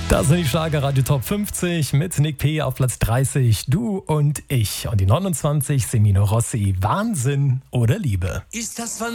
Das sind die Schlagerradio Top 50 mit Nick P. auf Platz 30, Du und ich. Und die 29, Semino Rossi, Wahnsinn oder Liebe. Ist das